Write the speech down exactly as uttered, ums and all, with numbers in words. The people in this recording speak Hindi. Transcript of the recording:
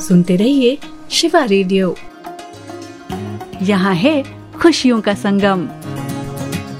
सुनते रहिए शिवा रेडियो। यहाँ है खुशियों का संगम।